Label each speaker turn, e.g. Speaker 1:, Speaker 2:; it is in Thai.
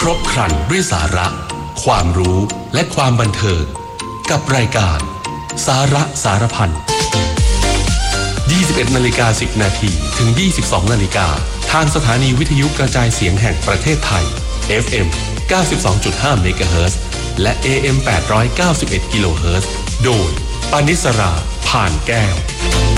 Speaker 1: รบครันด้วยสาระความรู้และความบันเทิงกับรายการสาระสารพัน 21:10 น.ถึง 22:00 น.ทางสถานีวิทยุกระจายเสียงแห่งประเทศไทย FM 92.5 เมกะเฮิรตซ์และ AM 891 กิโลเฮิรตซ์โดยปานิสรา ผ่านแก้ว